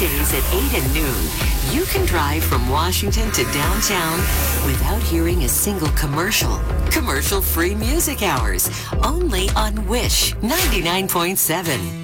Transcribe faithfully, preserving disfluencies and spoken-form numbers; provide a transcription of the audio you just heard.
Weekdays at eight and noon, you can drive from Washington to downtown without hearing a single commercial. Commercial-free music hours, only on Wish ninety-nine point seven.